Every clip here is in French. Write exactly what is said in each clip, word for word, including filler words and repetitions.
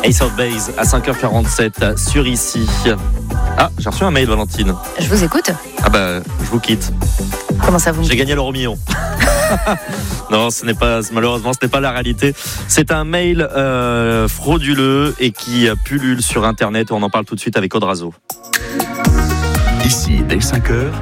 Ace of Base à cinq heures quarante-sept sur ici. Ah, j'ai reçu un mail, Valentine. Je vous écoute. Ah bah, je vous quitte. Comment ça vous? J'ai gagné l'euro million. Non, ce n'est pas, malheureusement, ce n'est pas la réalité. C'est un mail euh, frauduleux et qui pullule sur Internet. On en parle tout de suite avec Odrazo. Ici, dès cinq heures.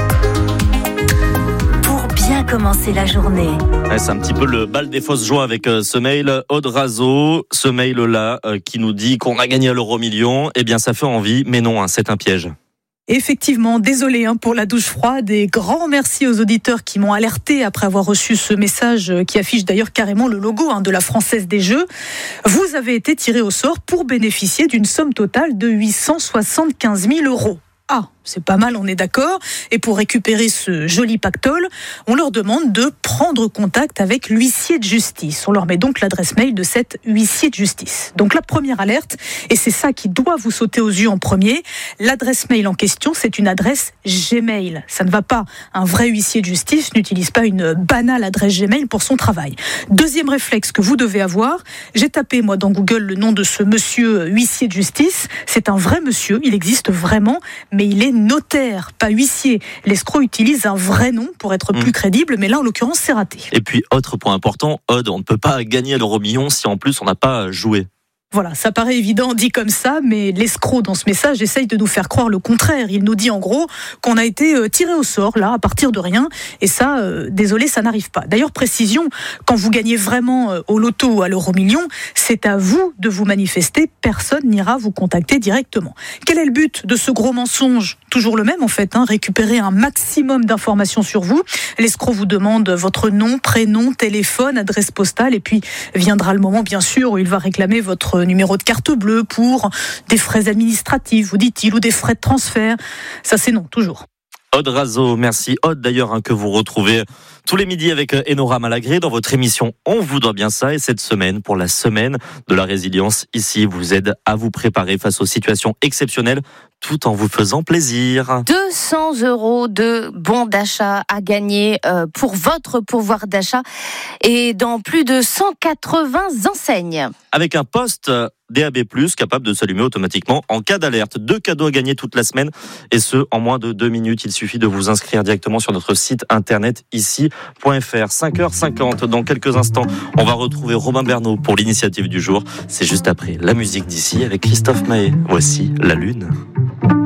Pour bien commencer la journée. Ouais, c'est un petit peu le bal des fausses joies avec euh, ce mail Odrazo. Ce mail-là euh, qui nous dit qu'on a gagné l'euro million. Eh bien, ça fait envie, mais non, hein, c'est un piège. Effectivement, désolé hein, pour la douche froide et grand merci aux auditeurs qui m'ont alerté après avoir reçu ce message qui affiche d'ailleurs carrément le logo hein, de la Française des Jeux. Vous avez été tiré au sort pour bénéficier d'une somme totale de huit cent soixante-quinze mille euros. Ah, c'est pas mal, on est d'accord. Et pour récupérer ce joli pactole, on leur demande de prendre contact avec l'huissier de justice. On leur met donc l'adresse mail de cet huissier de justice. Donc la première alerte, et c'est ça qui doit vous sauter aux yeux en premier, l'adresse mail en question, c'est une adresse Gmail. Ça ne va pas. Un vrai huissier de justice n'utilise pas une banale adresse Gmail pour son travail. Deuxième réflexe que vous devez avoir, j'ai tapé moi dans Google le nom de ce monsieur huissier de justice. C'est un vrai monsieur, il existe vraiment, mais il est notaire, pas huissier. L'escroc utilise un vrai nom pour être plus mmh. crédible, mais là, en l'occurrence, c'est raté. Et puis, autre point important, Aude, on ne peut pas gagner l'euro million si en plus on n'a pas joué. Voilà, ça paraît évident dit comme ça, mais l'escroc dans ce message essaye de nous faire croire le contraire. Il nous dit en gros qu'on a été tiré au sort, là, à partir de rien, et ça, euh, désolé, ça n'arrive pas. D'ailleurs, précision, quand vous gagnez vraiment euh, au loto ou à l'euro million, c'est à vous de vous manifester, personne n'ira vous contacter directement. Quel est le but de ce gros mensonge ? Toujours le même en fait, hein, récupérer un maximum d'informations sur vous. L'escroc vous demande votre nom, prénom, téléphone, adresse postale, et puis viendra le moment, bien sûr, où il va réclamer votre numéro de carte bleue pour des frais administratifs, vous dit-il, ou des frais de transfert. Ça, c'est non, toujours. Odrazo, merci. Aude, d'ailleurs, hein, que vous retrouvez tous les midis avec Enora Malagré dans votre émission On vous doit bien ça. Et cette semaine, pour la semaine de la résilience, ici, vous aide à vous préparer face aux situations exceptionnelles tout en vous faisant plaisir. deux cents euros de bons d'achat à gagner euh, pour votre pouvoir d'achat et dans plus de cent quatre-vingts enseignes. Avec un poste D A B plus, capable de s'allumer automatiquement en cas d'alerte. Deux cadeaux à gagner toute la semaine et ce, en moins de deux minutes. Il suffit de vous inscrire directement sur notre site internet ici point f r. cinq heures cinquante, dans quelques instants, on va retrouver Robin Bernot pour l'initiative du jour. C'est juste après la musique d'ici avec Christophe Maé. Voici La Lune.